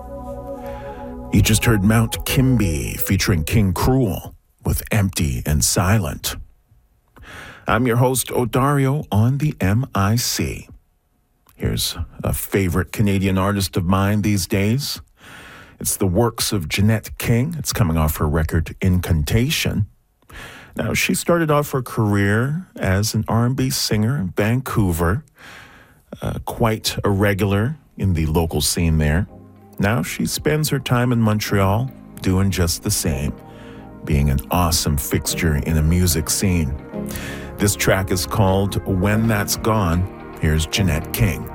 You just heard Mount Kimby featuring King Cruel with Empty and Silent. I'm your host, Odario, on the MIC. Here's a favorite Canadian artist of mine these days. It's the works of Jeanette King. It's coming off her record, Incantation. Now, she started off her career as an R&B singer in Vancouver, quite a regular in the local scene there. Now she spends her time in Montreal doing just the same, being an awesome fixture in a music scene. This track is called When That's Gone. Here's Jeanette King.